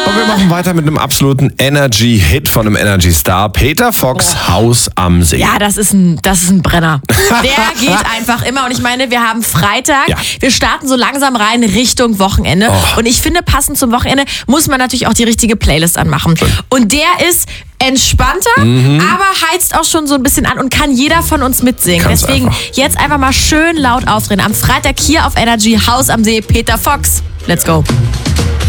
Und wir machen weiter mit einem absoluten Energy-Hit von einem Energy-Star. Peter Fox, Haus am See. Ja, das ist ein Brenner. Der geht einfach immer. Und ich meine, wir haben Freitag. Ja. Wir starten so langsam rein Richtung Wochenende. Und ich finde, passend zum Wochenende muss man natürlich auch die richtige Playlist anmachen. Und der ist entspannter, aber heizt auch schon so ein bisschen an und kann jeder von uns mitsingen. Deswegen jetzt einfach mal schön laut aufdrehen. Am Freitag hier auf Energy, Haus am See, Peter Fox. Let's go.